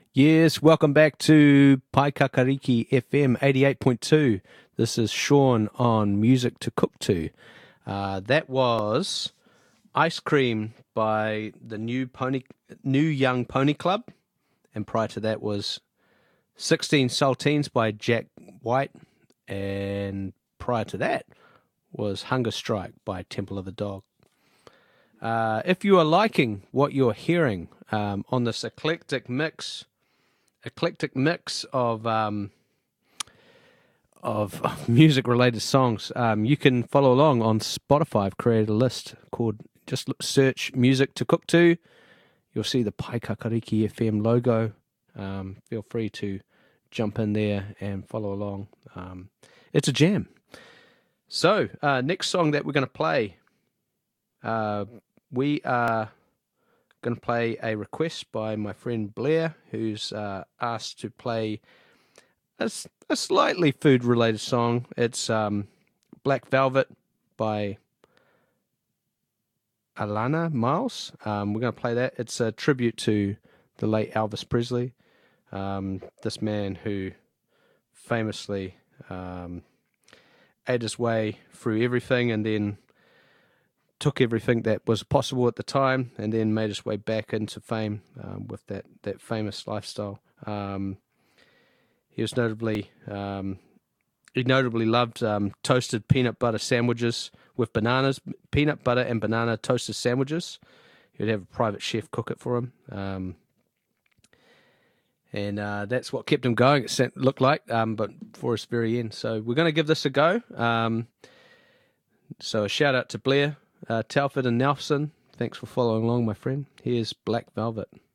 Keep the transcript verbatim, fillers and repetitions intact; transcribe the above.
Yes, welcome back to Paikakariki F M eighty-eight point two. This is Sean on Music to Cook To. Uh, that was Ice Cream by the new Pony, New Young Pony Club, and prior to that was sixteen Saltines by Jack White, and prior to that was Hunger Strike by Temple of the Dog. Uh, if you are liking what you're hearing um, on this eclectic mix, eclectic mix of um, of, of music-related songs, um, you can follow along on Spotify. I've created a list called, just search Music to Cook To. You'll see the Paikakariki F M logo. Um, feel free to jump in there and follow along. Um, it's a jam. So, uh, next song that we're going to play, uh, we are going to play a request by my friend Blair, who's uh, asked to play a, a slightly food-related song. It's um, Black Velvet by Alana Miles. Um, we're going to play that. It's a tribute to the late Elvis Presley, um, this man who famously um, ate his way through everything and then took everything that was possible at the time and then made his way back into fame um, with that, that famous lifestyle. Um, he was notably, um, he notably loved um, toasted peanut butter sandwiches with bananas, peanut butter and banana toasted sandwiches. He would have a private chef cook it for him. Um, and uh, that's what kept him going, it looked like, um, but for his very end. So we're going to give this a go. Um, so a shout out to Blair, Uh, Telford and Nelson, thanks for following along, my friend. Here's Black Velvet.